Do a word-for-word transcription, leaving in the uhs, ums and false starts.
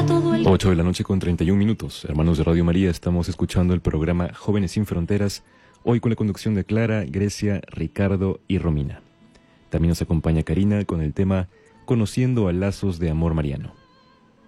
ocho de la noche con treinta y un minutos. Hermanos de Radio María, estamos escuchando el programa Jóvenes sin Fronteras, hoy con la conducción de Clara, Grecia, Ricardo y Romina. También nos acompaña Karina con el tema Conociendo a lazos de amor mariano.